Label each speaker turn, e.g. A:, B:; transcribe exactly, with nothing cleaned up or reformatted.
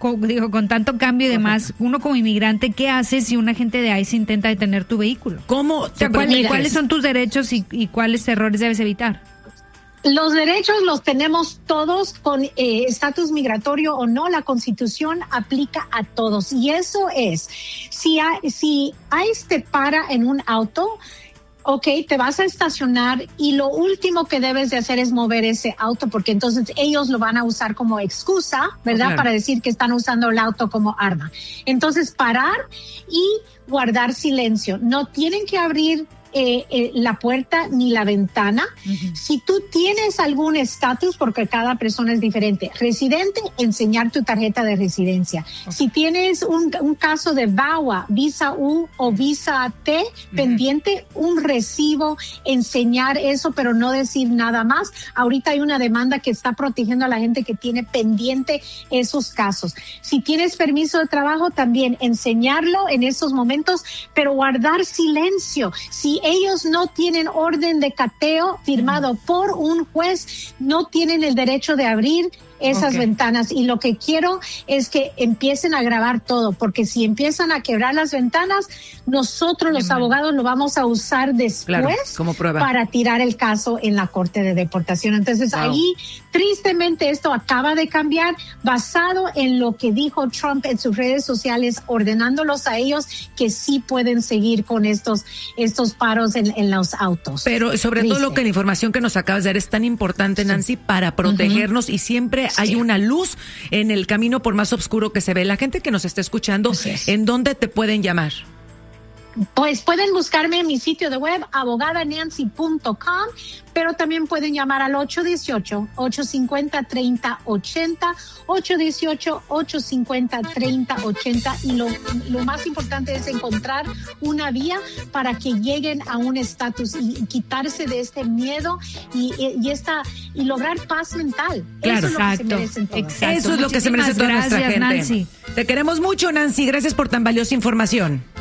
A: con, digo, con tanto cambio y demás, uno como inmigrante, ¿qué haces si un agente de ICE intenta detener tu vehículo?
B: ¿Cómo?
A: O sea, ¿cuál, ¿cuáles son tus derechos y, y cuáles errores debes evitar?
C: Los derechos los tenemos todos con estatus eh, migratorio o no. La Constitución aplica a todos. Y eso es, si, hay, si ICE te para en un auto, ok, te vas a estacionar y lo último que debes de hacer es mover ese auto, porque entonces ellos lo van a usar como excusa, ¿verdad? Claro. Para decir que están usando el auto como arma. Entonces, parar y guardar silencio. No tienen que abrir Eh, eh, la puerta ni la ventana. Uh-huh. Si tú tienes algún estatus, porque cada persona es diferente, residente, enseñar tu tarjeta de residencia. Okay. Si tienes un, un caso de V A W A, visa U o visa T, uh-huh, pendiente, un recibo, enseñar eso, pero no decir nada más. Ahorita hay una demanda que está protegiendo a la gente que tiene pendiente esos casos. Si tienes permiso de trabajo, también enseñarlo en esos momentos, pero guardar silencio. Si ellos no tienen orden de cateo firmado por un juez, no tienen el derecho de abrir esas okay. ventanas. Y lo que quiero es que empiecen a grabar todo, porque si empiezan a quebrar las ventanas, nosotros los Bien. abogados lo vamos a usar después,
B: claro, como prueba,
C: para tirar el caso en la Corte de Deportación. Entonces wow. ahí, tristemente, esto acaba de cambiar basado en lo que dijo Trump en sus redes sociales, ordenándolos a ellos que sí pueden seguir con estos, estos paros en, en los autos.
B: Pero sobre Triste. todo lo que la información que nos acabas de dar es tan importante, Nancy, sí. para protegernos, uh-huh. y siempre hay sí. una luz en el camino por más oscuro que se ve. La gente que nos está escuchando, ¿en dónde te pueden llamar?
C: Pues pueden buscarme en mi sitio de web, abogada nancy punto com, pero también pueden llamar al ocho uno ocho, ocho cinco cero, tres cero ocho cero, ocho uno ocho, ocho cinco cero, tres cero ocho cero, y lo, lo más importante es encontrar una vía para que lleguen a un estatus y quitarse de este miedo y, y, esta, y lograr paz mental.
B: Claro,
C: eso es
B: exacto,
C: lo que se merecen todos.
B: Exacto. Eso es lo que se merece toda nuestra gente. Nancy. Te queremos mucho, Nancy. Gracias por tan valiosa información.